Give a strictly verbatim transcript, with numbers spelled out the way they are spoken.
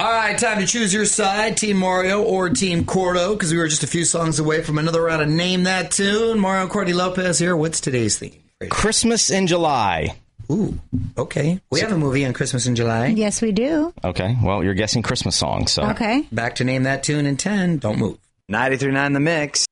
All right, time to choose your side, Team Mario or Team Cordo, because we were just a few songs away from another round of Name That Tune. Mario and Cordy Lopez here. What's today's theme? Christmas in July. Ooh, okay. We have a movie on Christmas in July. Yes, we do. Okay, well, you're guessing Christmas songs, so. Okay. Back to Name That Tune in ten. Don't move. ninety-three point nine The Mix.